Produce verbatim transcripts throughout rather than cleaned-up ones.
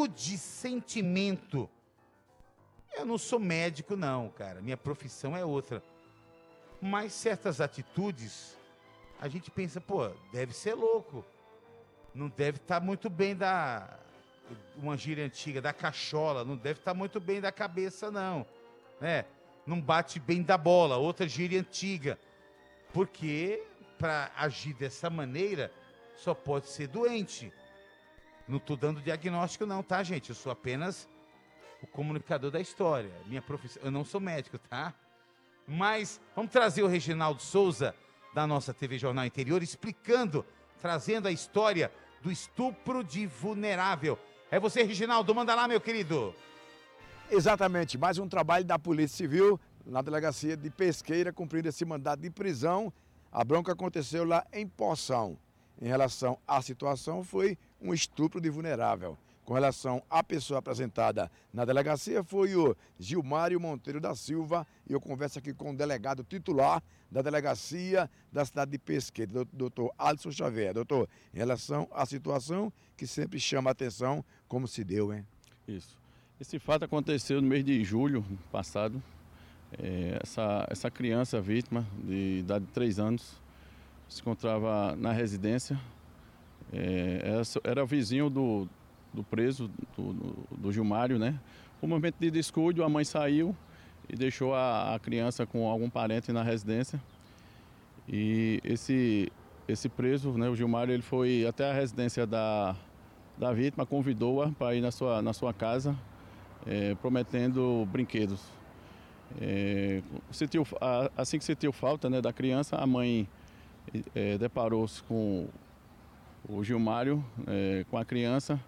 de sentimento. Eu não sou médico, não, cara. Minha profissão é outra. Mas certas atitudes, a gente pensa, pô, deve ser louco. Não deve estar muito bem da... Uma gíria antiga, da cachola. Não deve estar muito bem da cabeça, não. Né? Não bate bem da bola. Outra gíria antiga. Porque, para agir dessa maneira, só pode ser doente. Não estou dando diagnóstico, não, tá, gente? Eu sou apenas o comunicador da história. Minha profissão... Eu não sou médico, tá? Mas vamos trazer o Reginaldo Souza, da nossa T V Jornal Interior, explicando, trazendo a história do estupro de vulnerável. É você, Reginaldo, manda lá, meu querido. Exatamente, mais um trabalho da Polícia Civil na delegacia de Pesqueira, cumprindo esse mandado de prisão. A bronca aconteceu lá em Poção. Em relação à situação, foi um estupro de vulnerável. Com relação à pessoa apresentada na delegacia, foi o Gilmário Monteiro da Silva, e eu converso aqui com o delegado titular da delegacia da cidade de Pesqueira, doutor Alisson Xavier. Doutor, em relação à situação que sempre chama a atenção, como se deu, hein? Isso. Esse fato aconteceu no mês de julho passado. É, essa, essa criança vítima, de idade de três anos, se encontrava na residência. É, era, era vizinho do, do preso, do, do, do Gilmário, né? No momento de descuido, a mãe saiu e deixou a, a criança com algum parente na residência. E esse, esse preso, né, o Gilmário, ele foi até a residência da, da vítima, convidou-a para ir na sua, na sua casa, é, prometendo brinquedos. É, sentiu, assim que sentiu falta, né, da criança, a mãe é, deparou-se com o Gilmário, é, com a criança,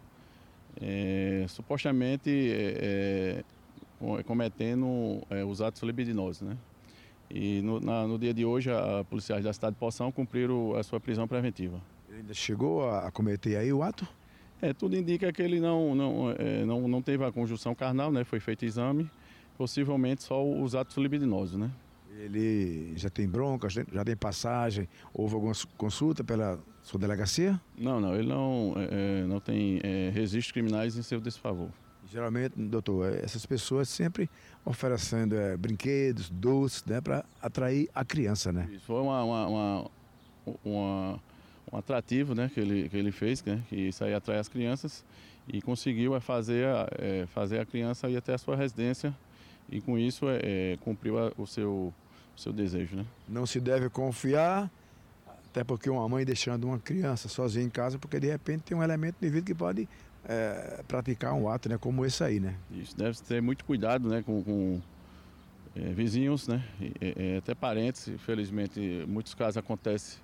é, supostamente é, é, cometendo é, os atos libidinosos, né? E no, na, no dia de hoje, a policiais da cidade de Poção cumpriram a sua prisão preventiva. Ele ainda chegou a cometer aí o ato? É, tudo indica que ele não, não, é, não, não teve a conjunção carnal, né? Foi feito exame, possivelmente só os atos libidinosos, né? Ele já tem bronca, já tem passagem, houve alguma consulta pela sua delegacia? Não, não, ele não, é, não tem é, registros criminais em seu desfavor. Geralmente, doutor, essas pessoas sempre oferecendo é, brinquedos, doces, né, para atrair a criança, né? Isso foi uma, uma, uma, uma, um atrativo, né, que ele, que ele fez, né, que isso aí atrai as crianças, e conseguiu fazer, é, fazer a criança ir até a sua residência, e com isso é, cumpriu a, o, seu, o seu desejo, né? Não se deve confiar, até porque uma mãe deixando uma criança sozinha em casa, porque de repente tem um elemento de vida que pode é, praticar um ato, né, como esse aí, né? Isso, deve ter muito cuidado, né, com, com é, vizinhos, né, e, e, até parentes. Infelizmente, muitos casos acontecem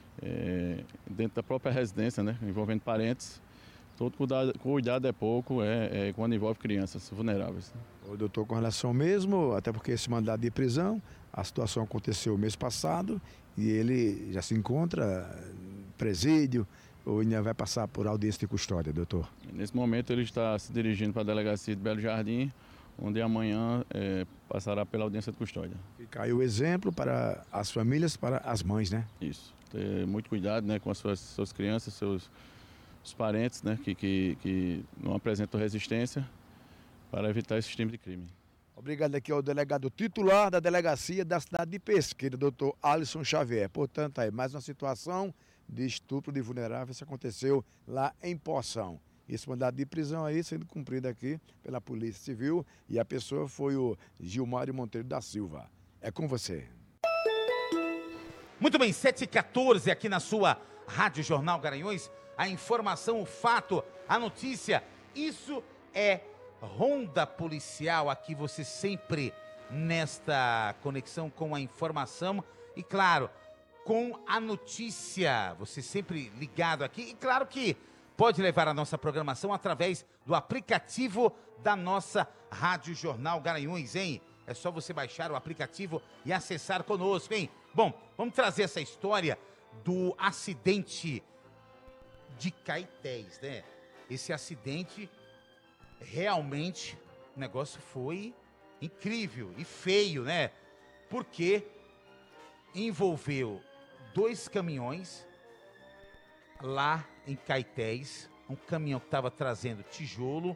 é, dentro da própria residência, né, envolvendo parentes. Todo cuidado, cuidado é pouco é, é quando envolve crianças vulneráveis. O doutor, com relação mesmo, até porque esse mandado de prisão, a situação aconteceu mês passado e ele já se encontra em presídio ou ainda vai passar por audiência de custódia, doutor? Nesse momento ele está se dirigindo para a delegacia de Belo Jardim, onde amanhã é, passará pela audiência de custódia. Fica aí o exemplo para as famílias, para as mães, né? Isso, ter muito cuidado, né, com as suas, suas crianças, seus os parentes, né, que, que, que não apresentam resistência, para evitar esse tipo de crime. Obrigado aqui ao delegado titular da delegacia da cidade de Pesqueira, doutor Alisson Xavier. Portanto, aí mais uma situação de estupro de vulneráveis que aconteceu lá em Poção. Esse mandado de prisão aí sendo cumprido aqui pela Polícia Civil e a pessoa foi o Gilmário Monteiro da Silva. É com você. Muito bem, sete e quatorze aqui na sua Rádio Jornal Garanhuns. A informação, o fato, a notícia, isso é Ronda Policial. Aqui você sempre nesta conexão com a informação e, claro, com a notícia. Você sempre ligado aqui e, claro, que pode levar a nossa programação através do aplicativo da nossa Rádio Jornal Garanhuns, hein? É só você baixar o aplicativo e acessar conosco, hein? Bom, vamos trazer essa história do acidente de Caetés, né? Esse acidente, realmente, o negócio foi incrível e feio, né? Porque envolveu dois caminhões lá em Caetés, um caminhão que estava trazendo tijolo